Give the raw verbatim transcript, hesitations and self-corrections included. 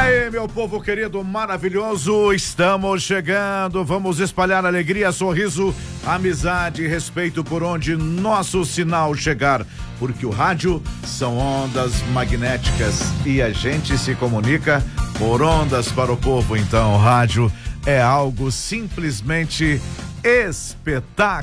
Aí, meu povo querido, maravilhoso, estamos chegando, vamos espalhar alegria, sorriso, amizade e respeito por onde nosso sinal chegar, porque o rádio são ondas magnéticas e a gente se comunica por ondas para o povo, então o rádio é algo simplesmente espetacular.